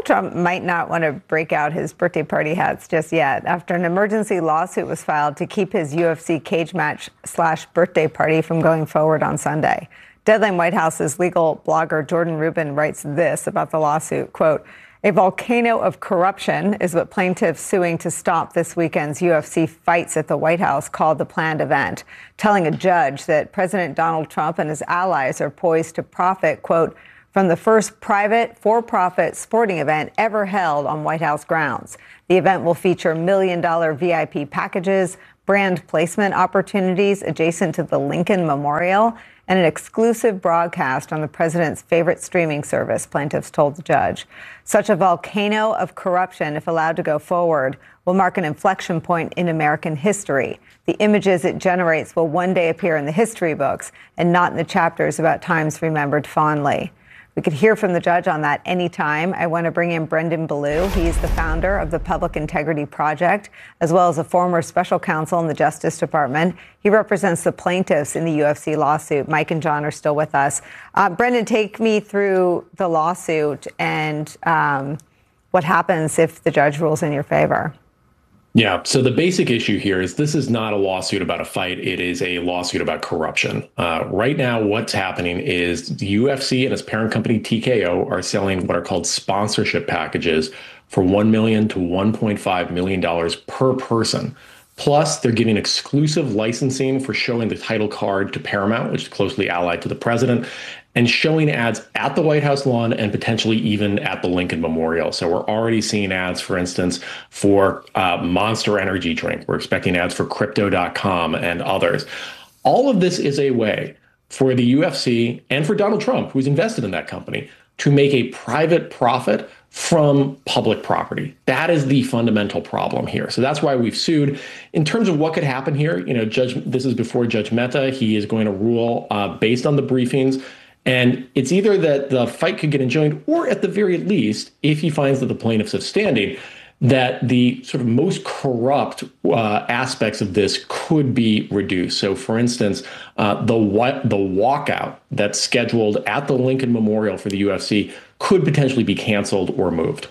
Trump might not want to break out his birthday party hats just yet after an emergency lawsuit was filed to keep his UFC cage match / birthday party from going forward on Sunday. Deadline White House's legal blogger Jordan Rubin writes this about the lawsuit, quote, "A volcano of corruption is what plaintiffs suing to stop this weekend's UFC fights at the White House called the planned event, telling a judge that President Donald Trump and his allies are poised to profit, quote, from the first private for-profit sporting event ever held on White House grounds. The event will feature $1 million VIP packages, brand placement opportunities adjacent to the Lincoln Memorial, and an exclusive broadcast on the president's favorite streaming service," plaintiffs told the judge. Such a volcano of corruption, if allowed to go forward, will mark an inflection point in American history. The images it generates will one day appear in the history books and not in the chapters about times remembered fondly. We could hear from the judge on that anytime. I want to bring in Brendan Ballou. He's the founder of the Public Integrity Project, as well as a former special counsel in the Justice Department. He represents the plaintiffs in the UFC lawsuit. Mike and John are still with us. Brendan, take me through the lawsuit and what happens if the judge rules in your favor. Yeah. So the basic issue here is this is not a lawsuit about a fight. It is a lawsuit about corruption. Right now, what's happening is the UFC and its parent company TKO are selling what are called sponsorship packages for $1 million to $1.5 million per person. Plus, they're giving exclusive licensing for showing the title card to Paramount, which is closely allied to the president, and showing ads at the White House lawn and potentially even at the Lincoln Memorial. So we're already seeing ads, for instance, for Monster Energy drink. We're expecting ads for Crypto.com and others. All of this is a way for the UFC and for Donald Trump, who's invested in that company, to make a private profit from public property. That is the fundamental problem here. So that's why we've sued. In terms of what could happen here, this is before Judge Mehta. He is going to rule based on the briefings. And it's either that the fight could get enjoined, or at the very least, if he finds that the plaintiffs have standing, that the sort of most corrupt aspects of this could be reduced. So, for instance, the walkout that's scheduled at the Lincoln Memorial for the UFC could potentially be canceled or moved.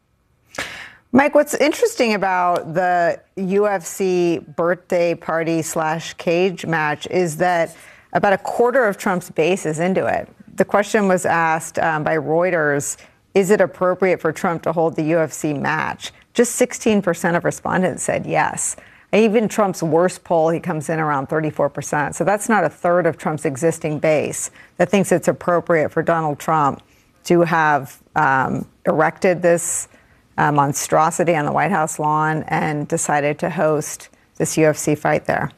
Mike, what's interesting about the UFC birthday party / cage match is that about a quarter of Trump's base is into it. The question was asked by Reuters, is it appropriate for Trump to hold the UFC match? Just 16% of respondents said yes. Even Trump's worst poll, he comes in around 34%. So that's not a third of Trump's existing base that thinks it's appropriate for Donald Trump to have erected this monstrosity on the White House lawn and decided to host this UFC fight there.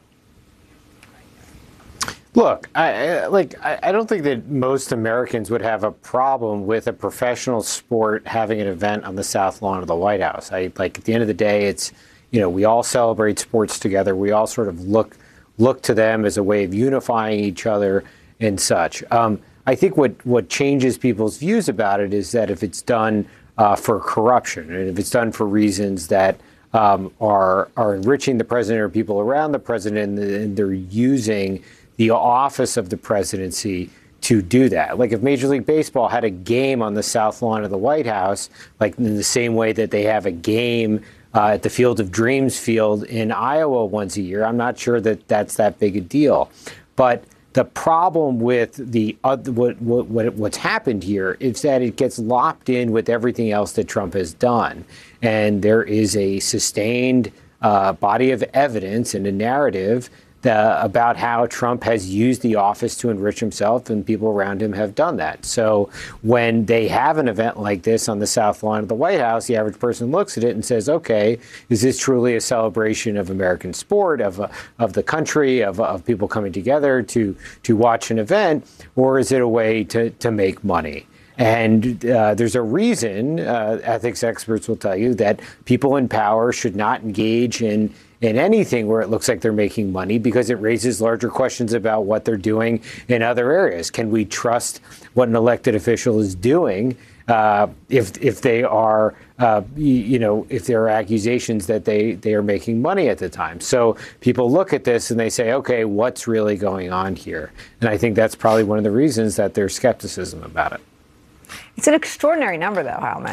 Look, I don't think that most Americans would have a problem with a professional sport having an event on the South Lawn of the White House. At the end of the day, it's, we all celebrate sports together. We all sort of look to them as a way of unifying each other and such. I think what changes people's views about it is that if it's done for corruption, and if it's done for reasons that are enriching the president or people around the president, and they're using the office of the presidency to do that. Like if Major League Baseball had a game on the South Lawn of the White House, like in the same way that they have a game at the Field of Dreams field in Iowa once a year, I'm not sure that that's that big a deal. But the problem with what's happened here is that it gets lopped in with everything else that Trump has done. And there is a sustained body of evidence and a narrative about how Trump has used the office to enrich himself, and people around him have done that. So when they have an event like this on the South Lawn of the White House, the average person looks at it and says, okay, is this truly a celebration of American sport, of the country, of people coming together to watch an event, or is it a way to make money? And there's a reason, ethics experts will tell you, that people in power should not engage in anything where it looks like they're making money, because it raises larger questions about what they're doing in other areas. Can we trust what an elected official is doing if they are, if there are accusations that they are making money at the time? So people look at this and they say, okay, what's really going on here? And I think that's probably one of the reasons that there's skepticism about it. It's an extraordinary number, though, Heilman.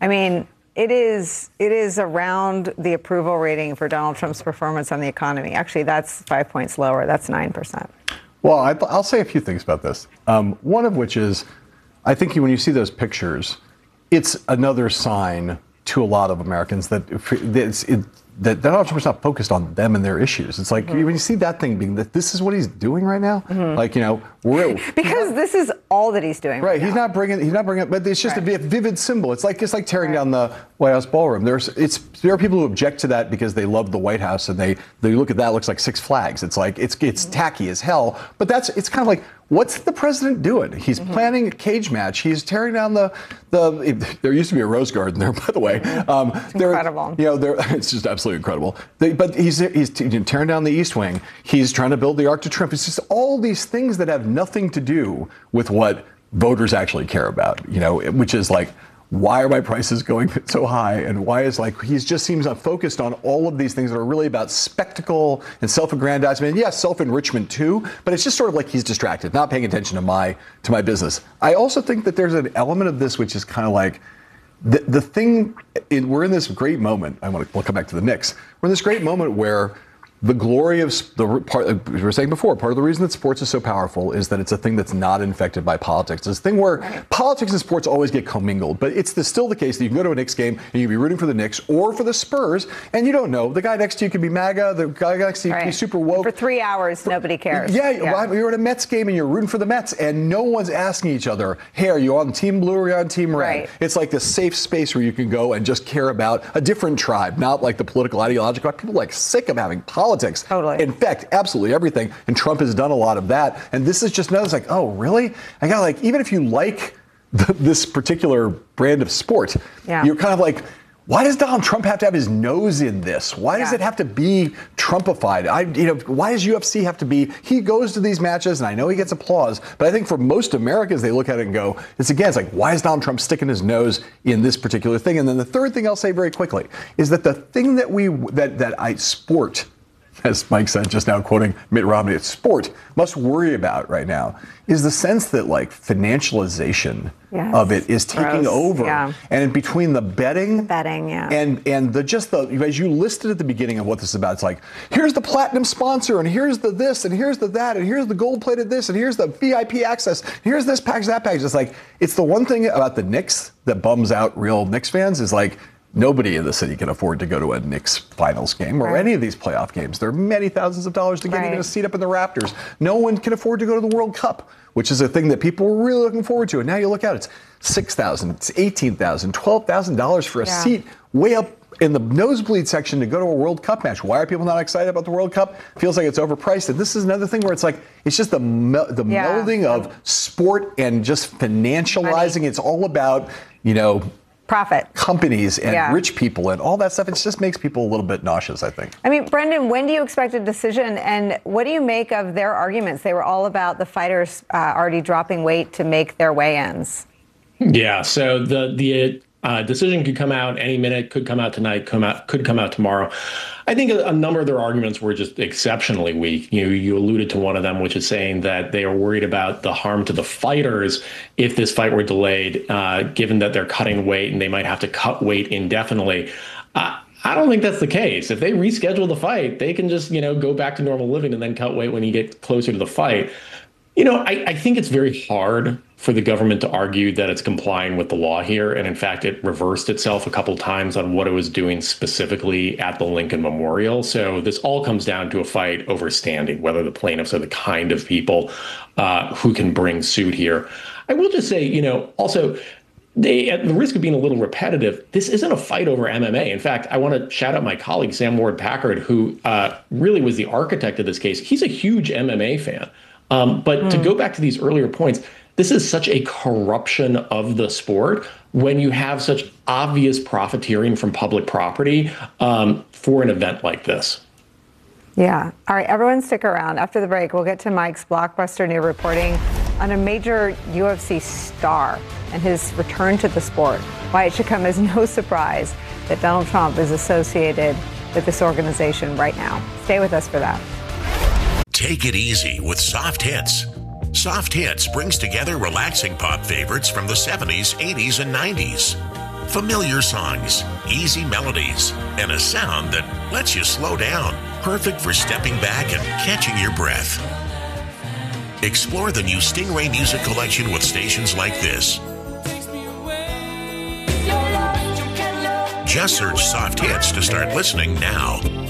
I mean, it is around the approval rating for Donald Trump's performance on the economy. Actually, that's 5 points lower. That's 9%. Well, I'll say a few things about this. One of which is, I think when you see those pictures, it's another sign to a lot of Americans that Donald Trump's not focused on them and their issues. It's like when you see that thing being that this is what he's doing right now, like, you know, because this is all that he's doing. Right. He's not bringing it, but it's just a vivid symbol. It's like tearing down the White House ballroom. There are people who object to that because they love the White House and they look at that, it looks like Six Flags. It's like it's tacky as hell. But it's kind of like, what's the president doing? He's planning a cage match. He's tearing down there used to be a Rose Garden there, by the way. It's incredible. It's just absolutely incredible. But he's tearing down the East Wing. He's trying to build the Arc de Triomphe. It's just all these things that have nothing to do with what voters actually care about, which is like, why are my prices going so high? And why is he just seems focused on all of these things that are really about spectacle and self-aggrandizement. And yes, self-enrichment too, but it's just sort of like he's distracted, not paying attention to my business. I also think that there's an element of this which is kind of like the thing. We're in this great moment. We'll come back to the Knicks. We're in this great moment where the glory of the part we were saying before, part of the reason that sports is so powerful is that it's a thing that's not infected by politics. It's a thing where politics and sports always get commingled, but it's still the case that you can go to a Knicks game and you can be rooting for the Knicks or for the Spurs, and you don't know. The guy next to you could be MAGA, the guy next to you could be super woke. For 3 hours, nobody cares. Yeah. You're at a Mets game and you're rooting for the Mets, and no one's asking each other, hey, are you on Team Blue or are you on Team Red? Right. It's like this safe space where you can go and just care about a different tribe, not like the political ideological. People sick of having politics. Totally. Infect absolutely everything, and Trump has done a lot of that. And this is just another. It's like, oh, really? I got even if you like this particular brand of sport, you're kind of like, why does Donald Trump have to have his nose in this? Why does it have to be Trumpified? Why does UFC have to be? He goes to these matches, and I know he gets applause, but I think for most Americans, they look at it and go, it's like, why is Donald Trump sticking his nose in this particular thing? And then the third thing I'll say very quickly is that the thing that sport, as Mike said just now, quoting Mitt Romney, sport must worry about right now is the sense that financialization of it is taking over. Yeah. And between the betting and as you listed at the beginning of what this is about, it's like, here's the platinum sponsor, and here's the this, and here's the that, and here's the gold-plated this, and here's the VIP access, and here's this package, that package. It's the one thing about the Knicks that bums out real Knicks fans is nobody in the city can afford to go to a Knicks finals game or any of these playoff games. There are many thousands of dollars to get even a seat up in the Raptors. No one can afford to go to the World Cup, which is a thing that people were really looking forward to. And now you look out, it's $6,000, it's $18,000, $12,000 for a seat way up in the nosebleed section to go to a World Cup match. Why are people not excited about the World Cup? Feels like it's overpriced. And this is another thing where it's just the melding of sport and just financializing. It's all about, profit, companies and rich people and all that stuff. It just makes people a little bit nauseous, I think. I mean, Brendan, when do you expect a decision, and what do you make of their arguments? They were all about the fighters already dropping weight to make their weigh-ins. Yeah, so the decision could come out any minute, could come out tonight, could come out tomorrow. I think a number of their arguments were just exceptionally weak. You alluded to one of them, which is saying that they are worried about the harm to the fighters if this fight were delayed, given that they're cutting weight and they might have to cut weight indefinitely. I don't think that's the case. If they reschedule the fight, they can just, go back to normal living and then cut weight when you get closer to the fight. I think it's very hard for the government to argue that it's complying with the law here. And in fact, it reversed itself a couple times on what it was doing specifically at the Lincoln Memorial. So this all comes down to a fight over standing, whether the plaintiffs are the kind of people who can bring suit here. I will just say, also, at the risk of being a little repetitive, this isn't a fight over MMA. In fact, I want to shout out my colleague, Sam Ward-Packard, who really was the architect of this case. He's a huge MMA fan. But to go back to these earlier points, this is such a corruption of the sport when you have such obvious profiteering from public property for an event like this. Yeah. All right, everyone stick around. After the break, we'll get to Mike's blockbuster new reporting on a major UFC star and his return to the sport. Why it should come as no surprise that Donald Trump is associated with this organization right now. Stay with us for that. Take it easy with Soft Hits. Soft Hits brings together relaxing pop favorites from the 70s, 80s, and 90s. Familiar songs, easy melodies, and a sound that lets you slow down. Perfect for stepping back and catching your breath. Explore the new Stingray Music Collection with stations like this. Just search Soft Hits to start listening now.